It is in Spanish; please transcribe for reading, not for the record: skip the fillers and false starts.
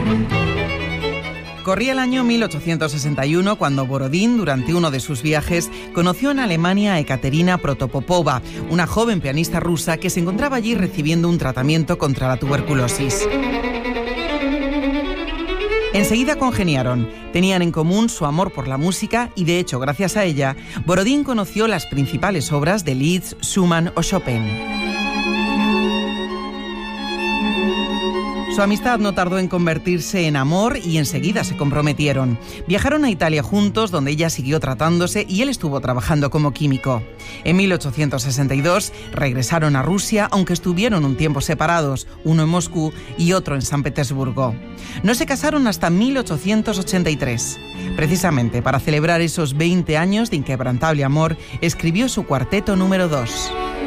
Corría el año 1861 cuando Borodín, durante uno de sus viajes, conoció en Alemania a Ekaterina Protopopova, una joven pianista rusa que se encontraba allí recibiendo un tratamiento contra la tuberculosis. Enseguida congeniaron. Tenían en común su amor por la música y, de hecho, gracias a ella, Borodín conoció las principales obras de Liszt, Schumann o Chopin. Su amistad no tardó en convertirse en amor y enseguida se comprometieron. Viajaron a Italia juntos, donde ella siguió tratándose y él estuvo trabajando como químico. En 1862 regresaron a Rusia, aunque estuvieron un tiempo separados, uno en Moscú y otro en San Petersburgo. No se casaron hasta 1883. Precisamente para celebrar esos 20 años de inquebrantable amor, escribió su cuarteto número 2.